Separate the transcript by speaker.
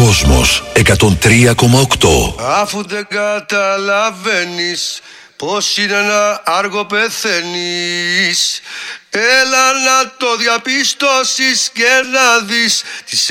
Speaker 1: Κόσμος 103,8.
Speaker 2: Αφού δεν καταλαβαίνεις πως είναι να άργο πεθαίνεις, έλα να το διαπιστώσεις και να δεις τις